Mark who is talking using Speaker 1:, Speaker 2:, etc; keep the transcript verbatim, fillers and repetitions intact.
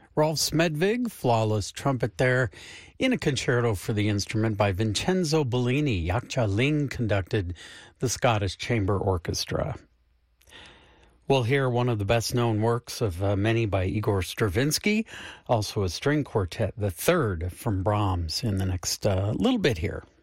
Speaker 1: Rolf Smedvig, flawless trumpet there in a concerto for the instrument by Vincenzo Bellini. Yakcha Ling conducted the Scottish Chamber Orchestra. We'll hear one of the best-known works of uh, many by Igor Stravinsky, also a string quartet, the third from Brahms, in the next uh, little bit here.